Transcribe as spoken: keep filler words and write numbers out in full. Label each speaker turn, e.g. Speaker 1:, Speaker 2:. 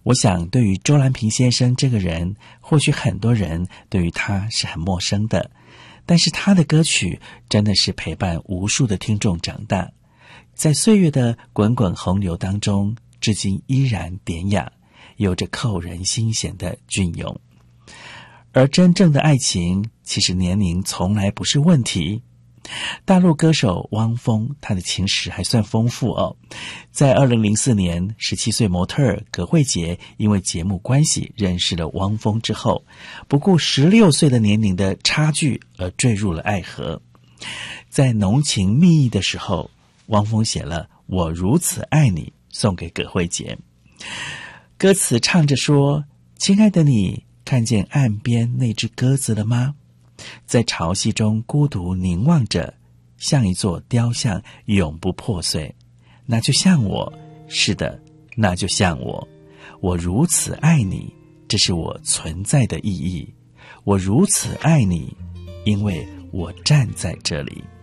Speaker 1: 我想对于周兰平先生这个人，或许很多人对于他是很陌生的，但是他的歌曲真的是陪伴无数的听众长大，在岁月的滚滚洪流当中，至今依然典雅，有着扣人心弦的隽永。而真正的爱情，其实年龄从来不是问题。大陆歌手汪峰，他的情史还算丰富哦。在二零零四年，十七岁模特儿葛惠杰因为节目关系认识了汪峰之后，不顾十六岁的年龄的差距而坠入了爱河。在浓情蜜意的时候，汪峰写了《我如此爱你》送给葛惠杰。歌词唱着说：亲爱的你，看见岸边那只鸽子了吗？在潮汐中孤独凝望着，像一座雕像永不破碎。那就像我，是的，那就像我。我如此爱你，这是我存在的意义。我如此爱你，因为我站在这里。